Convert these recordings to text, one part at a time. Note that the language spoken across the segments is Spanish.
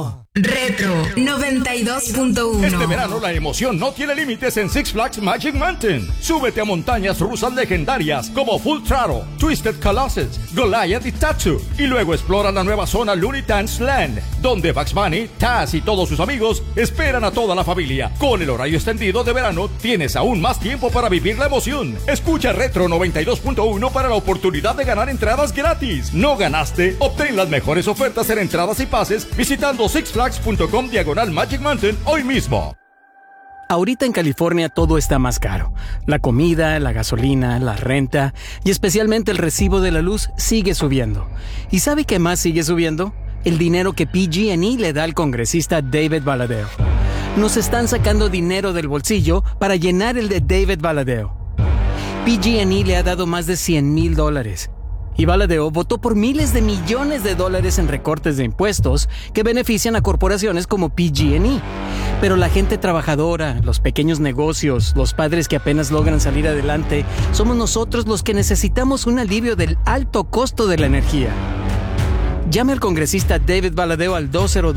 Retro 92.1. Este verano la emoción no tiene límites en Six Flags Magic Mountain. Súbete a montañas rusas legendarias como Full Throttle, Twisted Colossus, Goliath y Tatsu. Y luego explora la nueva zona Looney Tunes Land, donde Bugs Bunny, Taz y todos sus amigos esperan a toda la familia. Con el horario extendido de verano tienes aún más tiempo para vivir la emoción. Escucha Retro 92.1 para la oportunidad de ganar entradas gratis. ¿No ganaste? Obtén las mejores ofertas en entradas y pases visitando sixflags.com/Magic Mountain hoy mismo. Ahorita en California todo está más caro. La comida, la gasolina, la renta y especialmente el recibo de la luz sigue subiendo. ¿Y sabe qué más sigue subiendo? El dinero que PG&E le da al congresista David Valadao. Nos están sacando dinero del bolsillo para llenar el de David Valadao. PG&E le ha dado más de $100,000. Y Valadao votó por miles de millones de dólares en recortes de impuestos que benefician a corporaciones como PG&E. Pero la gente trabajadora, los pequeños negocios, los padres que apenas logran salir adelante, somos nosotros los que necesitamos un alivio del alto costo de la energía. Llame al congresista David Valadao al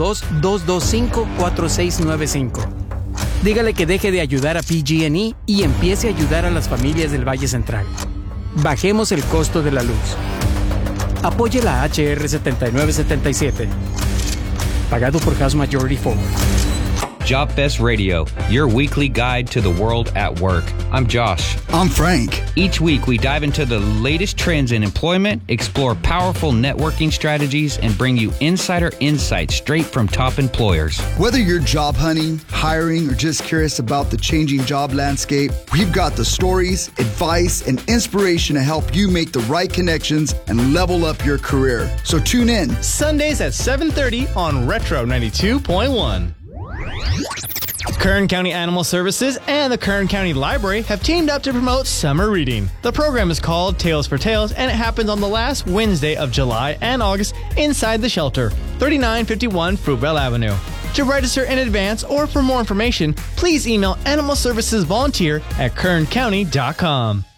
202-225-4695. Dígale que deje de ayudar a PG&E y empiece a ayudar a las familias del Valle Central. Bajemos el costo de la luz. Apoye la HR 7977. Pagado por House Majority Forward. Job Fest Radio, your weekly guide to the world at work. I'm Josh. I'm Frank. Each week we dive into the latest trends in employment, explore powerful networking strategies, and bring you insider insights straight from top employers. Whether you're job hunting, hiring, or just curious about the changing job landscape, we've got the stories, advice, and inspiration to help you make the right connections and level up your career. So tune in Sundays at 7:30 on Retro 92.1. Kern County Animal Services and the Kern County Library have teamed up to promote summer reading. The program is called Tales for Tales, and it happens on the last Wednesday of July and August inside the shelter, 3951 Fruitvale Avenue. To register in advance or for more information, please email Animal Services Volunteer at kerncounty.com.